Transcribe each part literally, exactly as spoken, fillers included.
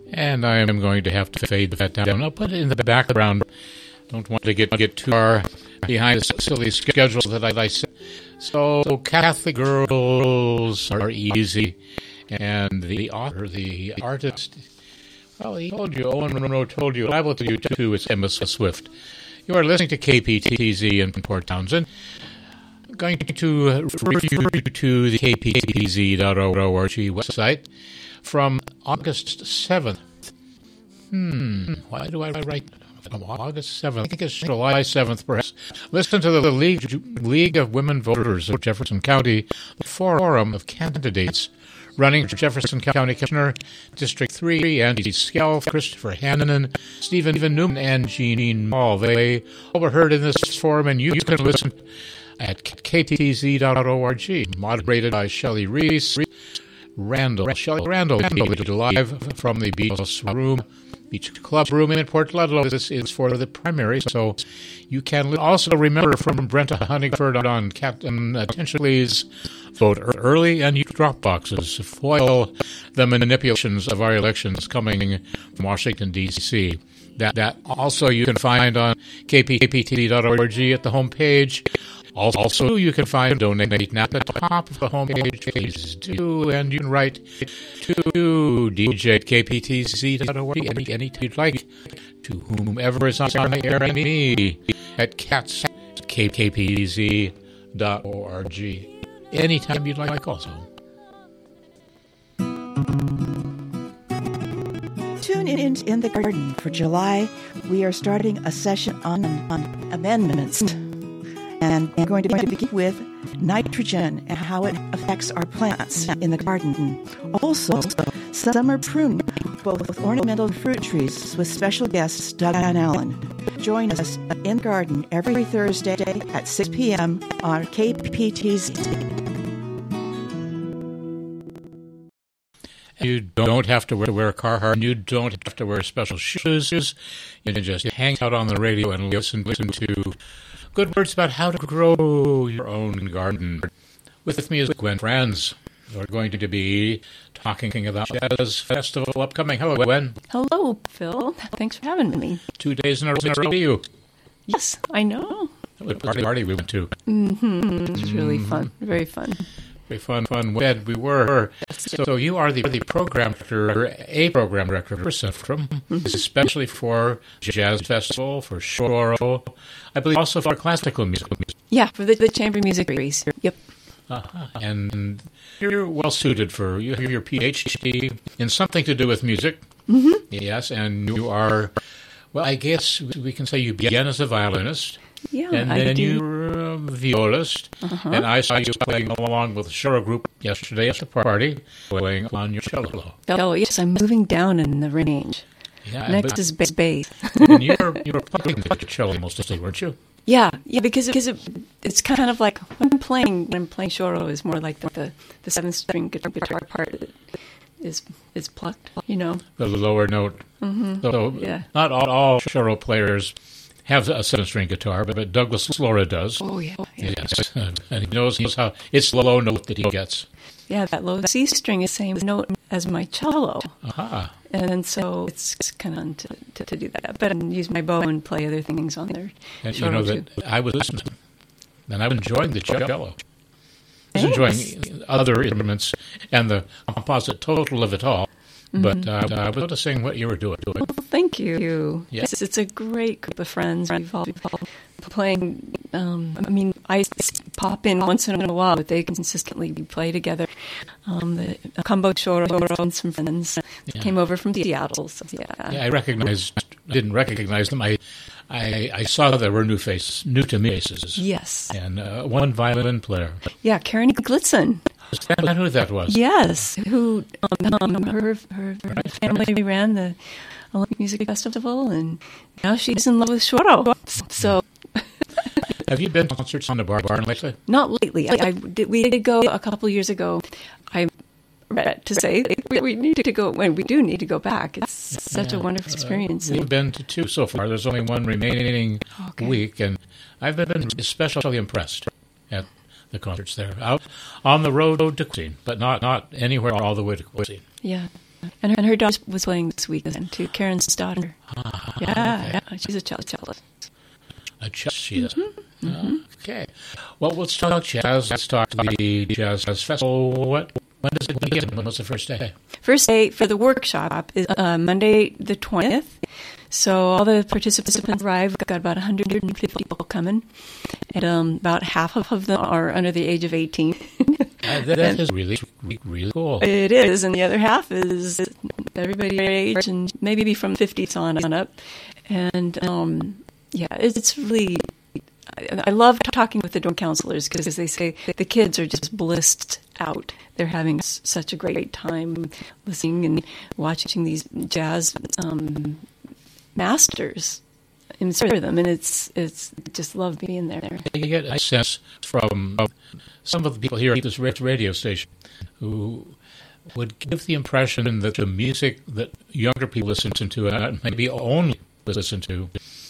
And I am going to have to fade that down. I'll put it in the background. Don't want to get get too far behind the silly schedule that I set. So, Catholic Girls Are Easy. And the author, the artist, well, he told you, Owen Monroe told you, I will tell you too, it's Emma Swift. You are listening to K P T Z in Port Townsend. I'm going to refer you to the k p t z dot org website from August seventh. Hmm, why do I write from August seventh? I think it's July seventh, perhaps. Listen to the League, League of Women Voters of Jefferson County, the Forum of Candidates, running for Jefferson County Commissioner, District three, Andy Skell, Christopher Hannon, Stephen Newman, and Jeanine Mall. They overheard in this forum, and you can listen at k t z dot org, moderated by Shelley Reese Randall. Shelley Randall, live from the Beach Room, Beach Club Room in Port Ludlow. This is for the primary, so you can also remember from Brenta Honeyford on Captain Attention Please, vote early and use drop boxes. Foil the manipulations of our elections coming from Washington, D C That, that also you can find on k p t v dot org at the home page. Also, you can find Donate Now at the top of the homepage. Please do, and you can write to D J at k p t z dot org any any you'd like, to whomever is on the air, and me at cats at k p t z dot org. Anytime you'd like, also. Tune in in the garden for July. We are starting a session on, on amendments. And we're going to begin with nitrogen and how it affects our plants in the garden. Also, summer pruning, both ornamental fruit trees, with special guests Doug and Allen. Join us in the garden every Thursday at six p.m. on K P T Z. You don't have to wear, wear a Carhartt. You don't have to wear special shoes. You can just hang out on the radio and listen, listen to good words about how to grow your own garden. With me is Gwen Franz. We're going to be talking about Jazz Festival upcoming. Hello, Gwen. Hello, Phil. Thanks for having me. Two days in a row to you. Yes, I know. What party, party we went to. Mm-hmm. It was really fun. Very fun. Very fun, fun. Glad we were. So you are the, the program director, a program director for Centrum, mm-hmm. especially for Jazz Festival, for Shoro, I believe also for classical music. Yeah, for the, the chamber music series. Yep. Uh-huh. And you're well suited for, you have your P H D in something to do with music. Mm-hmm. Yes, and you are, well, I guess we can say you began as a violinist. Yeah, and I then do. you were a violist, uh-huh. and I saw you playing along with the Shoro group yesterday at the party, playing on your cello. Oh, yes, I'm moving down in the range. Yeah, Next but, is bass. bass. And you were, you were playing the cello mostly, weren't you? Yeah, yeah, because, it, because it, it's kind of like when I'm playing, when I'm playing Shoro is more like the, the, the seven-string guitar, guitar part is is plucked, you know. The lower note. Mm-hmm. So yeah. Not all, all Shoro players have a seven-string guitar, but, but Douglas Laura does. Oh, yeah. yeah. Yes, and he knows, knows how it's the low note that he gets. Yeah, that low C string is the same note as my cello. Aha. And so it's kind of fun to, to, to do that. But I can use my bow and play other things on there. And you know that too. I was listening, and I was enjoying the cello. I was Thanks. enjoying other instruments and the composite total of it all. But uh, I was noticing what you were doing. Well, thank you. Yes. It's, it's a great group of friends. We've all been playing. Um, I mean, I pop in once in a while, but they consistently play together. Um, the Combo Shoro and some friends yeah. came over from Seattle. So yeah. Yeah, I recognized. Didn't recognize them. I, I, I saw that there were new faces, new to me faces. Yes. And uh, one violin player. Yeah, Karen Glitzen. Is that who that was? Yes, who um, her, her, her family ran the Olympic Music Festival, and now she's in love with Shoro. So, have you been to concerts on the bar barn lately? Not lately. I, I did, we did go a couple years ago. I read to say we, we need to go. When we do need to go back. It's such yeah. a wonderful experience. Uh, we've been to two so far. There's only one remaining okay. week, and I've been especially impressed at the concerts there, out on the road to Cuisine, but not, not anywhere all the way to Cuisine. Yeah. And her, and her daughter was playing this weekend too, Karen's daughter. Ah, Yeah, okay. yeah, she's a cellist. A jazz, she is. Mm-hmm. Okay. Well, let's talk jazz. Let's talk the Jazz Festival. What? When does it begin? What's the first day? First day for the workshop is uh, Monday the twentieth. So all the participants arrive. We've got about one hundred fifty people coming, and um, about half of them are under the age of eighteen. Uh, that, that is really, really cool. It is, and the other half is everybody our age, and maybe from fifties on, on up. And um, yeah, it's, it's really. I, I love talking with the dorm counselors because they say the kids are just blissed out. They're having s- such a great time listening and watching these jazz um, masters inspire them, and it's it's just love being there. You get a sense from some of the people here at this radio station who would give the impression that the music that younger people listen to, and maybe only listen to,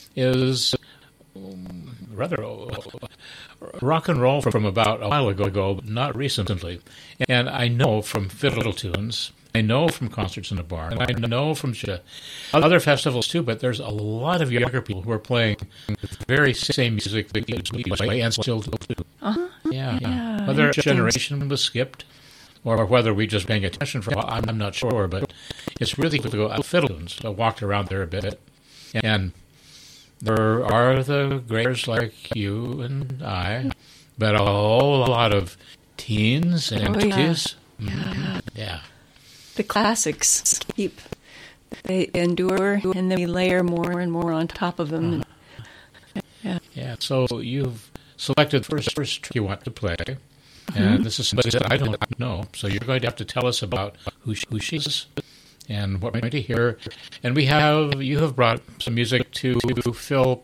is um, rather uh, rock and roll from about a while ago, but not recently. And I know from fiddle tunes, I know from concerts in a bar, and I know from sh- other festivals too, but there's a lot of younger people who are playing the very same music that we play and still do. Uh-huh. Yeah, yeah. Yeah, Whether a interesting. generation was skipped or whether we just paying attention for a while, I'm, I'm not sure, but it's really cool to go out fiddle tunes. I walked around there a bit, and there are the graders like you and I, but a whole lot of teens and Oh, yeah. kids. Yeah. Mhm. Yeah. The classics keep, they endure, and then we layer more and more on top of them. Uh-huh. Yeah. Yeah, so you've selected the first, first track you want to play, and this is somebody that I don't know, so you're going to have to tell us about who she, who she is and what we're going to hear. And we have, you have brought some music to fill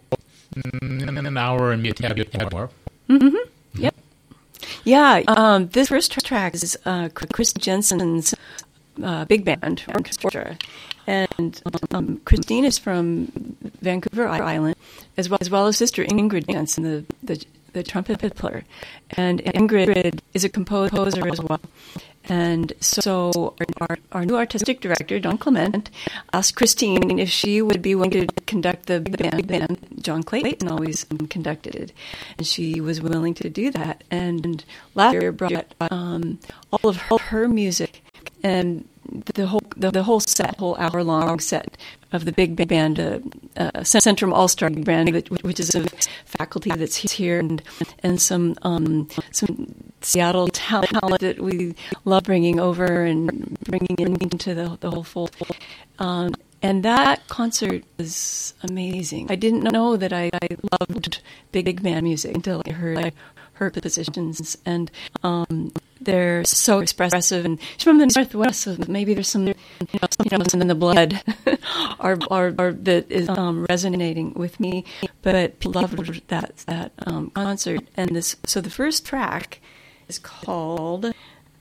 mm, an hour and maybe a bit more. Mm-hmm. Yep. Yeah, um, this first track is uh, Chris Jensen's uh, big band orchestra, and um, Christine is from Vancouver Island, as well as well as sister Ingrid Jensen, the, the the trumpet player, and Ingrid is a composer as well. And so our, our new artistic director, Don Clement, asked Christine if she would be willing to conduct the band. band. John Clayton always conducted it, and she was willing to do that. And last year brought um, all of her, her music and the whole the, the whole set, whole hour long set of the big band, uh, uh, Centrum All Star Band, which is a faculty that's here, and and some um, some Seattle talent that we love bringing over and bringing into the the whole fold. Um, and that concert was amazing. I didn't know that I, I loved big band music until I heard I heard the positions, and um, they're so expressive. And she's from the Northwest, so maybe there's some, you know, something in the blood, or, or, or that is um, resonating with me. But loved that that um, concert. And this, so the first track is called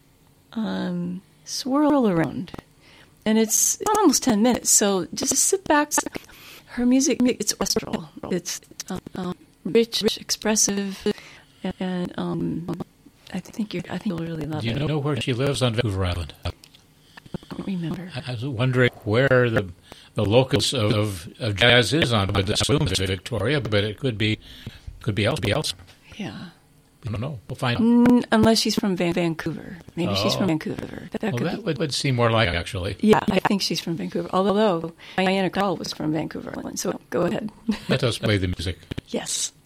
um, "Swirl Around." And it's almost ten minutes, so just sit back. Her music, it's orchestral. It's um, um, rich, rich, expressive, and um, I think you're. I think you'll really love Do you it. know where she lives on Vancouver Island? I don't remember. I was wondering where the the locus of, of, of jazz is on. I assume it's Victoria, but it could be could be else. Be else. Yeah. I don't know. We'll find out. Mm, unless she's from Van- Vancouver. Maybe she's Oh. from Vancouver. That, that Well, could that be. would, would seem more like it, actually. Yeah, I think she's from Vancouver. Although Diana Krall was from Vancouver, so go ahead. Let us play the music. Yes.